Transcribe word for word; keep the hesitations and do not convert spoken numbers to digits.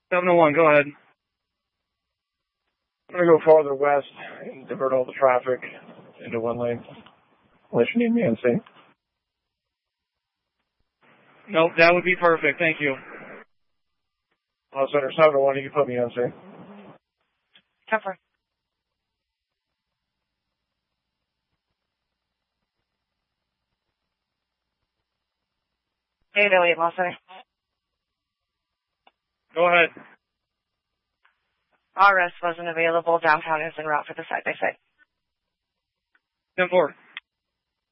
seven oh one, go ahead. I'm going to go farther west and divert all the traffic into one lane. Unless you need me on scene. Nope, that would be perfect. Thank you. Oh, Center seven oh one, you can put me on scene. ten four. eight oh eight, Los Center. Go ahead. R S wasn't available. Downtown is en route for the side-by-side. ten four.